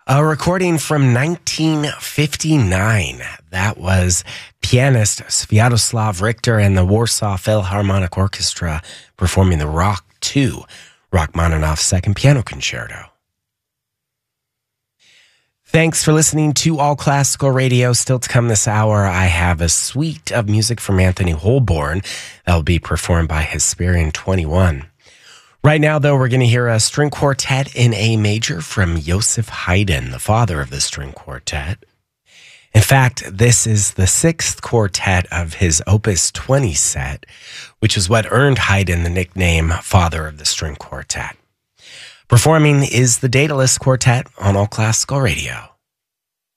A recording from 1959. That was pianist Sviatoslav Richter and the Warsaw Philharmonic Orchestra performing the Rock 2, Rachmaninoff's Second Piano Concerto. Thanks for listening to All Classical Radio. Still to come this hour, I have a suite of music from Anthony Holborn that will be performed by Hesperian 21. Right now, though, we're going to hear a string quartet in A major from Joseph Haydn, the father of the string quartet. In fact, this is the sixth quartet of his Opus 20 set, which is what earned Haydn the nickname Father of the String Quartet. Performing is the Daedalus Quartet on All Classical Radio.